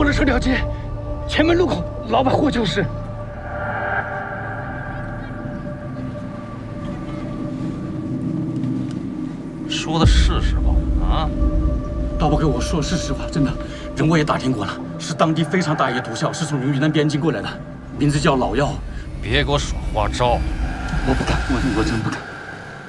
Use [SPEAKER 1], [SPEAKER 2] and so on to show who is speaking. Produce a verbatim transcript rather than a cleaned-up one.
[SPEAKER 1] 过了这条街，前门路口老百货就是。
[SPEAKER 2] 说的是实话啊？
[SPEAKER 1] 大伯给我说的是实话，真的。人我也打听过了，是当地非常大一毒枭，是从云南边境过来的，名字叫老药。
[SPEAKER 2] 别给我耍花招！
[SPEAKER 1] 我不敢，我我真不敢。